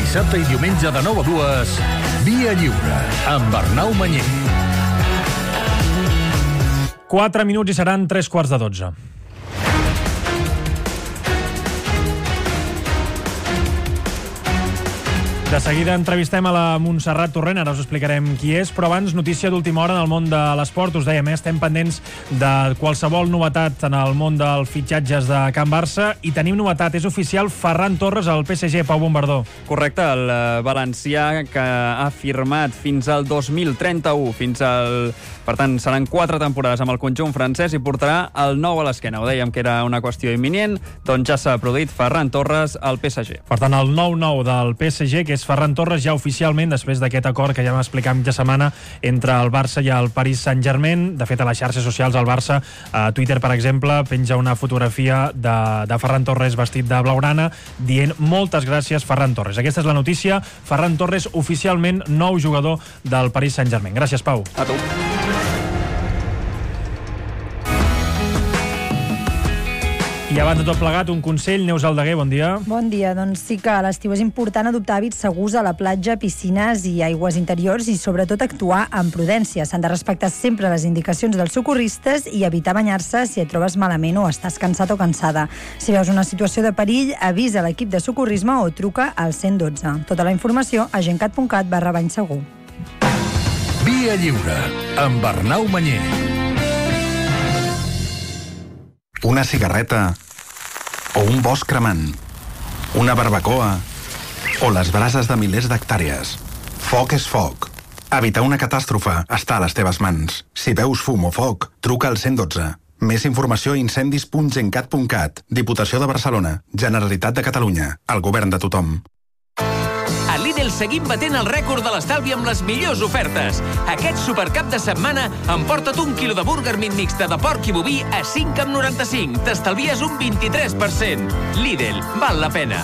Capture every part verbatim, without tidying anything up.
Dissabte i diumenge de nou a dues, Via Lliure, amb Arnau Mañé. Quatre minuts i seran tres quarts de dotze. De seguida entrevistem a la Montserrat Torrent, ara us explicarem qui és, però abans notícia d'última hora en el món de l'esport. Us dèiem, eh, estem pendents de qualsevol novetat en el món dels fitxatges de Can Barça i tenim novetat, és oficial, Ferran Torres al P S G, Pau Bombardó. Correcte, el valencià que ha firmat fins al dos mil trenta-u, fins al... Per tant, seran quatre temporades amb el conjunt francès i portarà el nou a l'esquena. Ho dèiem que era una qüestió imminent, doncs ja s'ha produït Ferran Torres al P S G. Per tant, el nou nou del P S G, que és Ferran Torres, ja oficialment, després d'aquest acord que ja vam explicar mitja setmana entre el Barça i el Paris Saint-Germain. De fet, a les xarxes socials, el Barça, a Twitter, per exemple, penja una fotografia de, de Ferran Torres vestit de blaugrana, dient moltes gràcies, Ferran Torres. Aquesta és la notícia. Ferran Torres, oficialment nou jugador del Paris Saint-Germain. Gràcies, Pau. A tu. I abans de tot plegat, un consell. Neus Aldeguer, bon dia. Bon dia. Doncs sí que a l'estiu és important adoptar hàbits segurs a la platja, piscines i aigües interiors i sobretot actuar amb prudència. S'han de respectar sempre les indicacions dels socorristes i evitar banyar-se si et trobes malament o estàs cansat o cansada. Si veus una situació de perill, avisa l'equip de socorrisme o truca al cent i dotze. Tota la informació a gencat punt cat barra bany segur. Via Lliure, amb Arnau Mañé. Una cigarreta o un bosc cremant, una barbacoa o les brases de milers d'hectàrees. Foc és foc. Evitar una catàstrofe està a les teves mans. Si veus fum o foc, truca al cent i dotze. Més informació a incendis punt gencat punt cat. Diputació de Barcelona. Generalitat de Catalunya. El govern de tothom. A Lidl seguim batent el rècord de l'estalvi amb les millors ofertes. Aquest supercap de setmana emporta't un quilo de burger mit mixta de porc i boví a cinc coma noranta-cinc. T'estalvies un vint-i-tres per cent. Lidl, val la pena.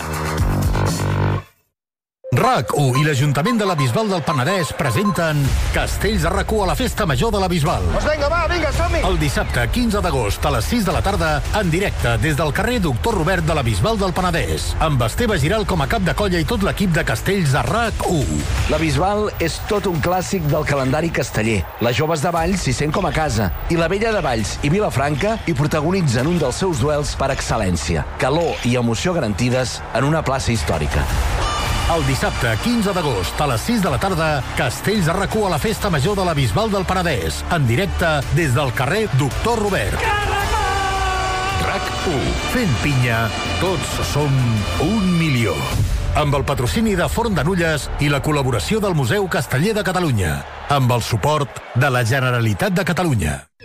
R A C u i l'Ajuntament de la Bisbal del Penedès presenten Castells de R A C u a la Festa Major de la Bisbal. Doncs vinga, va, vinga, som-hi! El dissabte quinze d'agost a les sis de la tarda, en directe des del carrer Doctor Robert de la Bisbal del Penedès, amb Esteve Giral com a cap de colla i tot l'equip de Castells de R A C u. La Bisbal és tot un clàssic del calendari casteller. Les joves de Valls s'hi sent com a casa i la vella de Valls i Vilafranca hi protagonitzen un dels seus duels per excel·lència. Calor i emoció garantides en una plaça històrica. El dissabte quinze d'agost a les sis de la tarda, Castells de R A C u a la Festa Major de la Bisbal del Penedès, en directe des del carrer Doctor Robert. R A C u. Fent pinya, tots som un milió. Amb el patrocini de Forn de Nulles i la col·laboració del Museu Casteller de Catalunya, amb el suport de la Generalitat de Catalunya.